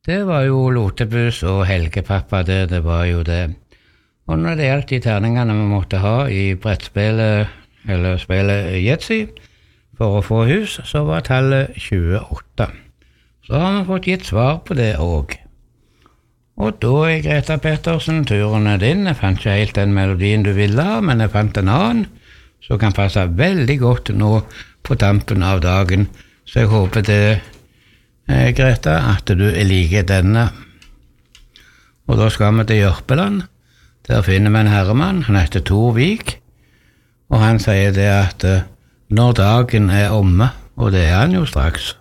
Det var jo lotepus og helgepappa, det var jo det. Og når det gjaldt de terningene vi måtte ha i brettspillet, eller spillet Yatzy, for å få hus, så var tallet 28. Så har vi fått gitt svar på det også. Og da er Greta Pettersen, turen er din. Jeg fant ikke helt den melodien du ville ha, men jeg fant en annen, som kan passe veldig godt nå på tampen av dagen. Så jeg håper det, Greta, at du liker denne. Og da skal vi til Jørpeland. Der finner vi en herremann, han heter Tor Vik, og han sier det at når dagen er omme, og det er han jo straks,